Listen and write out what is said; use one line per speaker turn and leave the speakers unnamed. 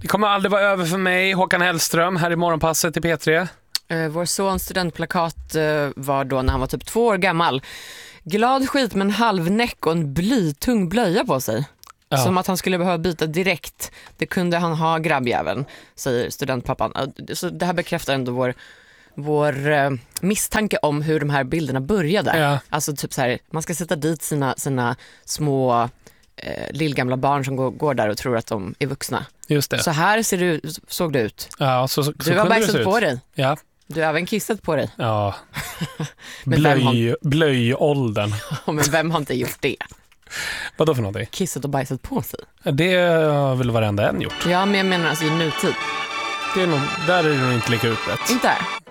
Det kommer aldrig vara över för mig, Håkan Hellström, här i morgonpasset i P3.
Vår sons studentplakat var då när han var typ 2 år gammal. Glad skit med en halvnäck och en blytung blöja på sig. Ja. Som att han skulle behöva byta direkt. Det kunde han ha, grabbjäveln, säger studentpappan. Så det här bekräftar ändå vår misstanke om hur de här bilderna började. Ja. Alltså typ så här, man ska sätta dit sina små lillgamla barn som går där och tror att de är vuxna.
Just det.
Så här såg det ut.
Ja, så
du har bajsat på dig.
Ja.
Du har även kissat på dig.
Ja. Blöjåldern.
Men vem har inte gjort det?
Vadå för någonting?
Kissat och bajsat på sig.
Det har väl varenda en gjort.
Ja, men jag menar alltså i nutid.
Där är det nog inte lika utbrett.
Inte?